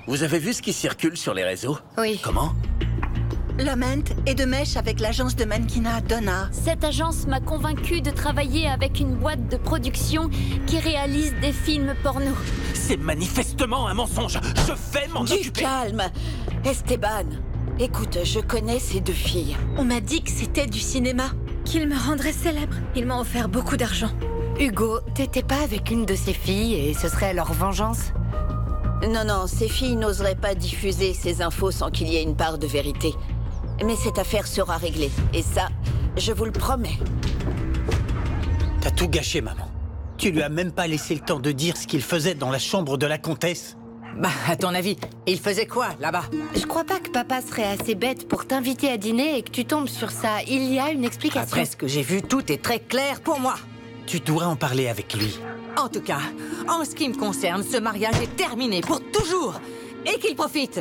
Vous avez vu ce qui circule sur les réseaux? Oui. Comment? Lament est de mèche avec l'agence de mannequinat Donna. Cette agence m'a convaincue de travailler avec une boîte de production qui réalise des films porno. C'est manifestement un mensonge. Je vais m'en Du occuper. calme, Esteban. Écoute, je connais ces deux filles. On m'a dit que c'était du cinéma, qu'il me rendrait célèbre. Ils m'ont offert beaucoup d'argent. Hugo, t'étais pas avec une de ces filles et ce serait leur vengeance? Non, ces filles n'oseraient pas diffuser ces infos sans qu'il y ait une part de vérité. Mais cette affaire sera réglée. Et ça, je vous le promets. T'as tout gâché, maman. Tu lui as même pas laissé le temps de dire ce qu'il faisait dans la chambre de la comtesse. Bah, à ton avis, il faisait quoi, là-bas? Je crois pas que papa serait assez bête pour t'inviter à dîner et que tu tombes sur ça. Il y a une explication. Après ce que j'ai vu, tout est très clair pour moi. Tu devrais en parler avec lui. En tout cas, en ce qui me concerne, ce mariage est terminé pour toujours. Et qu'il profite.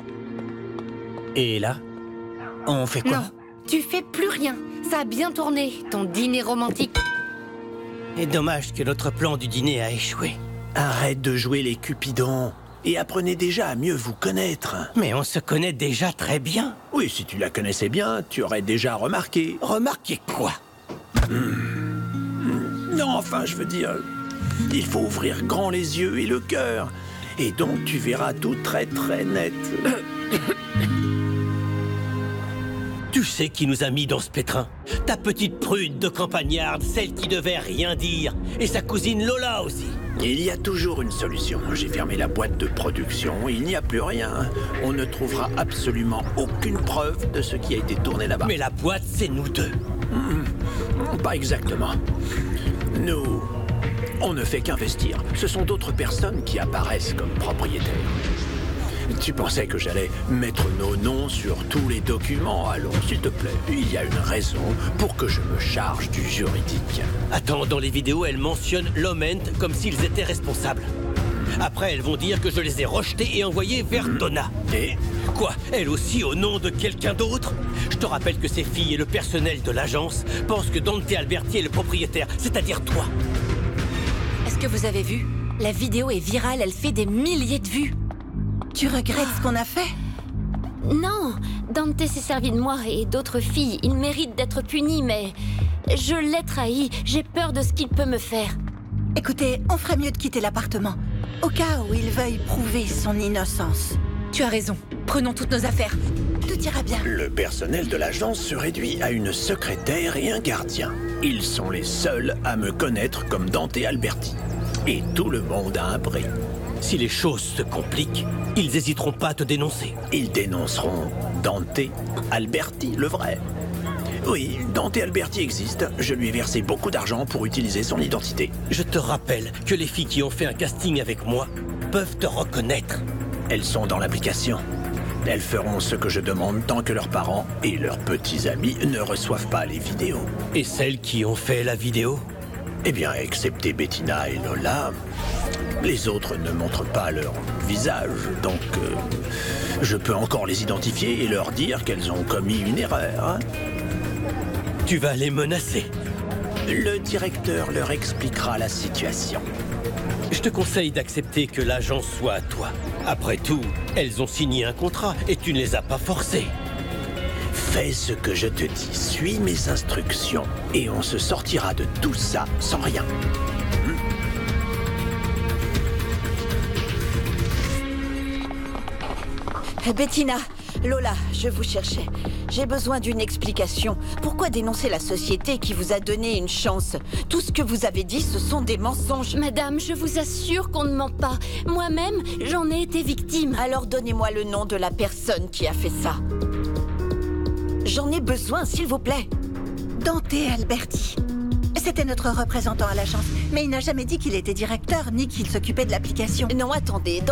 Et là, on fait quoi? Non, tu fais plus rien. Ça a bien tourné, ton dîner romantique. Et dommage que notre plan du dîner a échoué. Arrête de jouer les cupidons et apprenez déjà à mieux vous connaître. Mais on se connaît déjà très bien. Oui, si tu la connaissais bien, tu aurais déjà remarqué. Remarquez quoi? Non, enfin, je veux dire, il faut ouvrir grand les yeux et le cœur. Et donc, tu verras tout très très net. Tu sais qui nous a mis dans ce pétrin? Ta petite prude de campagnarde, celle qui devait rien dire. Et sa cousine Lola aussi. Il y a toujours une solution. J'ai fermé la boîte de production. Il n'y a plus rien. On ne trouvera absolument aucune preuve de ce qui a été tourné là-bas. Mais la boîte, c'est nous deux. Pas exactement. Nous, on ne fait qu'investir. Ce sont d'autres personnes qui apparaissent comme propriétaires. Tu pensais que j'allais mettre nos noms sur tous les documents? Allons, s'il te plaît. Il y a une raison pour que je me charge du juridique. Attends, dans les vidéos, elles mentionnent Lament comme s'ils étaient responsables. Après, elles vont dire que je les ai rejetés et envoyés vers Donna. Et quoi? Elle aussi au nom de quelqu'un d'autre? Je te rappelle que ces filles et le personnel de l'agence pensent que Dante Alberti est le propriétaire, c'est-à-dire toi. Est-ce que vous avez vu? La vidéo est virale, elle fait des milliers de vues. Tu regrettes ce qu'on a fait? Non, Dante s'est servi de moi et d'autres filles. Il mérite d'être puni, mais je l'ai trahi. J'ai peur de ce qu'il peut me faire. Écoutez, on ferait mieux de quitter l'appartement, au cas où il veuille prouver son innocence. Tu as raison. Prenons toutes nos affaires. Tout ira bien. le personnel de l'agence se réduit à une secrétaire et un gardien. Ils sont les seuls à me connaître comme Dante Alberti. Et tout le monde a un prix. Si les choses se compliquent, ils n'hésiteront pas à te dénoncer. Ils dénonceront Dante Alberti, le vrai. Oui, Dante Alberti existe. Je lui ai versé beaucoup d'argent pour utiliser son identité. Je te rappelle que les filles qui ont fait un casting avec moi peuvent te reconnaître. Elles sont dans l'application. Elles feront ce que je demande tant que leurs parents et leurs petits amis ne reçoivent pas les vidéos. Et celles qui ont fait la vidéo? Eh bien, excepté Bettina et Lola, les autres ne montrent pas leur visage, donc je peux encore les identifier et leur dire qu'elles ont commis une erreur. Hein. Tu vas les menacer. Le directeur leur expliquera la situation. Je te conseille d'accepter que l'agence soit à toi. Après tout, elles ont signé un contrat et tu ne les as pas forcées. Fais ce que je te dis, suis mes instructions et on se sortira de tout ça sans rien. Bettina, Lola, je vous cherchais. J'ai besoin d'une explication. Pourquoi dénoncer la société qui vous a donné une chance? Tout ce que vous avez dit, ce sont des mensonges. Madame, je vous assure qu'on ne ment pas. Moi-même, j'en ai été victime. Alors donnez-moi le nom de la personne qui a fait ça. J'en ai besoin, s'il vous plaît. Dante Alberti. C'était notre représentant à l'agence, mais il n'a jamais dit qu'il était directeur ni qu'il s'occupait de l'application. Non, attendez.